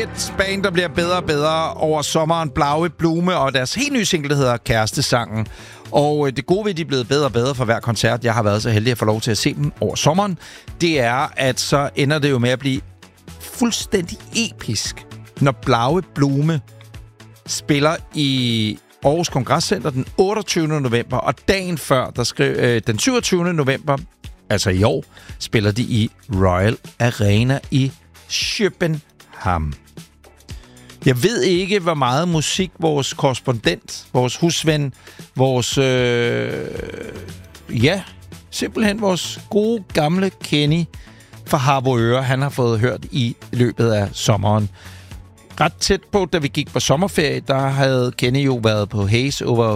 Et band, der bliver bedre og bedre over sommeren. Blaue Blume og deres helt nye single, der hedder Kærestesangen. Og det gode ved, at de er blevet bedre og bedre for hver koncert, jeg har været så heldig at få lov til at se dem over sommeren, det er, at så ender det jo med at blive fuldstændig episk, når Blaue Blume spiller i Aarhus Kongresscenter den 28. november, og dagen før, den 27. november, altså i år, spiller de i Royal Arena i København. Jeg ved ikke, hvor meget musik vores korrespondent, vores husven, vores... simpelthen vores gode, gamle Kenny fra Harboøre, han har fået hørt i løbet af sommeren. Ret tæt på, da vi gik på sommerferie, der havde Kenny jo været på Haze over